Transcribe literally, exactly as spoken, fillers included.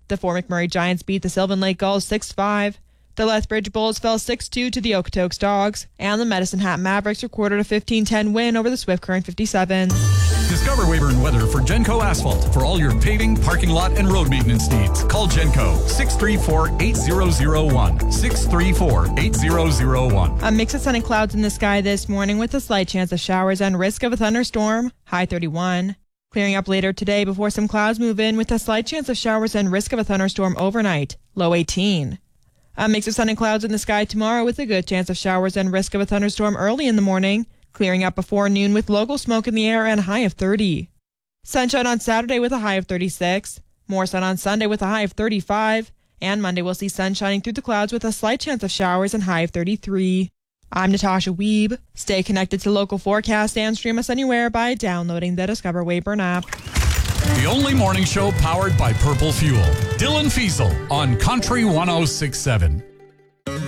The Fort McMurray Giants beat the Sylvan Lake Gulls six five. The Lethbridge Bulls fell six two to the Okotoks Dogs, and the Medicine Hat Mavericks recorded a fifteen ten win over the Swift Current fifty-seven. Discover Weyburn Weather for Genco Asphalt. For all your paving, parking lot, and road maintenance needs, call Genco six three four, eight zero zero one. six three four, eight zero zero one. A mix of sun and clouds in the sky this morning with a slight chance of showers and risk of a thunderstorm, high thirty-one. Clearing up later today before some clouds move in with a slight chance of showers and risk of a thunderstorm overnight, low eighteen. A mix of sun and clouds in the sky tomorrow with a good chance of showers and risk of a thunderstorm early in the morning, clearing up before noon with local smoke in the air and a high of thirty. Sunshine on Saturday with a high of thirty-six, more sun on Sunday with a high of thirty-five, and Monday we'll see sun shining through the clouds with a slight chance of showers and high of thirty-three. I'm Natasha Wiebe. Stay connected to local forecast and stream us anywhere by downloading the Discover Weyburn app. The only morning show powered by Purple Fuel. Dylan Fiesel on Country one oh six point seven.